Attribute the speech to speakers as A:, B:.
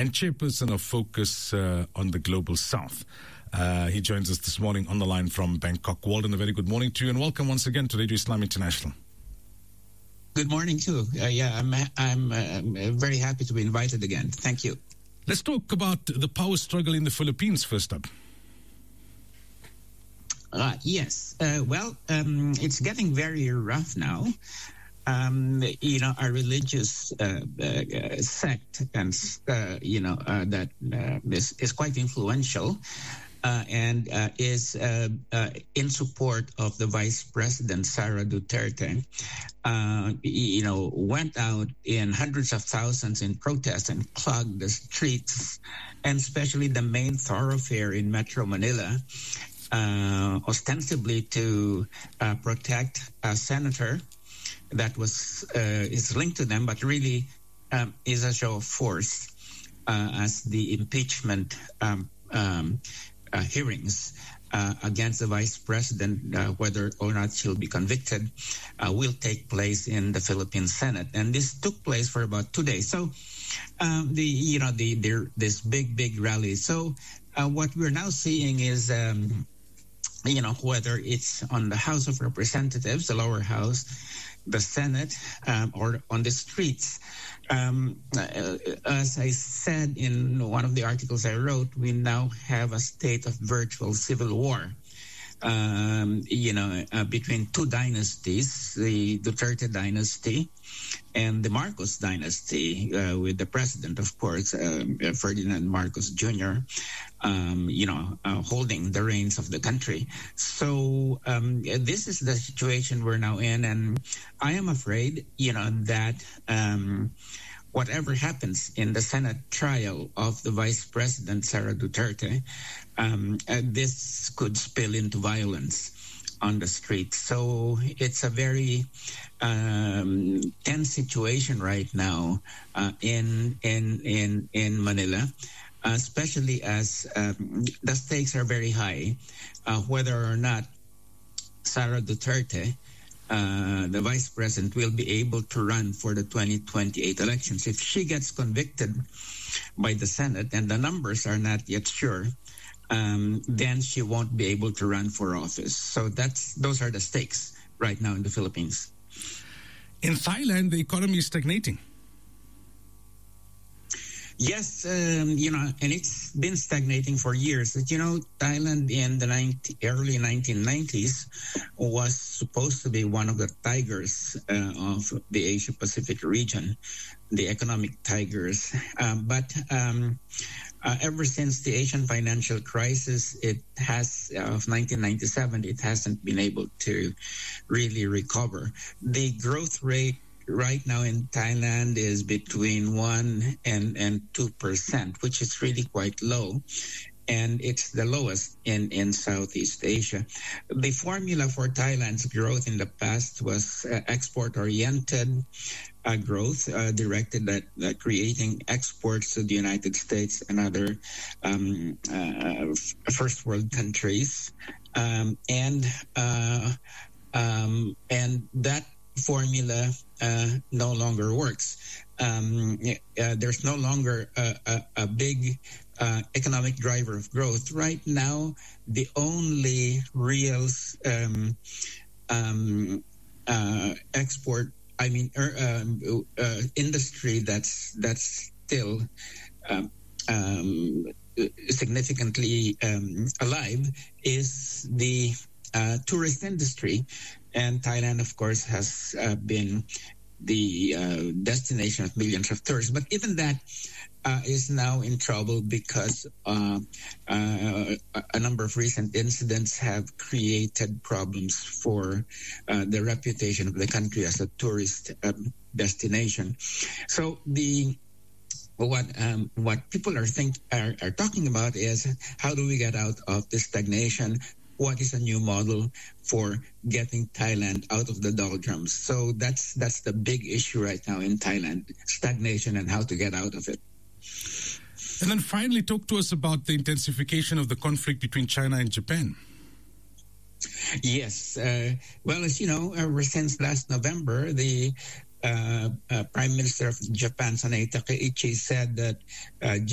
A: and chairperson of Focus on the Global South. He joins us this morning on the line from Bangkok. Walden, a very good morning to you, and welcome once again to Radio Islam International.
B: Good morning too. I'm very happy to be invited again. Thank you.
A: Let's talk about the power struggle in the Philippines first up.
B: Yes. It's getting very rough now. Our religious sect and that is quite influential. And is in support of the Vice President, Sara Duterte, went out in hundreds of thousands in protest and clogged the streets, and especially the main thoroughfare in Metro Manila, ostensibly to protect a senator that is linked to them, but really is a show of force as the impeachment hearings against the vice president, whether or not she'll be convicted, will take place in the Philippine Senate, and this took place for about 2 days. So, this big rally. So, what we're now seeing is, whether it's on the House of Representatives, the lower house, the Senate, or on the streets. As I said in one of the articles I wrote, we now have a state of virtual civil war, between two dynasties, the Duterte dynasty and the Marcos dynasty, with the president, of course, Ferdinand Marcos Jr., holding the reins of the country. So this is the situation we're now in, and I am afraid, that whatever happens in the Senate trial of the Vice President, Sara Duterte, this could spill into violence on the street. So it's a very tense situation right now in Manila, especially as the stakes are very high, whether or not Sara Duterte, the vice president, will be able to run for the 2028 elections. If she gets convicted by the Senate, and the numbers are not yet sure, then she won't be able to run for office. So those are the stakes right now in the Philippines.
A: In Thailand, the economy is stagnating.
B: Yes, and it's been stagnating for years. Thailand in the early 1990s was supposed to be one of the tigers of the Asia-Pacific region, the economic tigers. But ever since the Asian financial crisis, of 1997, it hasn't been able to really recover. The growth rate right now in Thailand is between 1% and 2%, which is really quite low. And it's the lowest in Southeast Asia. The formula for Thailand's growth in the past was export-oriented growth directed at creating exports to the United States and other first world countries. And that formula no longer works. There's no longer a big economic driver of growth. Right now, the only real industry that's still significantly alive is the tourist industry. And Thailand, of course, has been the destination of millions of tourists. But even that is now in trouble because a number of recent incidents have created problems for the reputation of the country as a tourist destination. So what people are talking about is, how do we get out of this stagnation? What is a new model for getting Thailand out of the doldrums? So that's the big issue right now in Thailand, stagnation and how to get out of it.
A: And then finally, talk to us about the intensification of the conflict between China and Japan.
B: Yes. Well, as you know, ever since last November, the Prime Minister of Japan, Sanae Takaichi, said that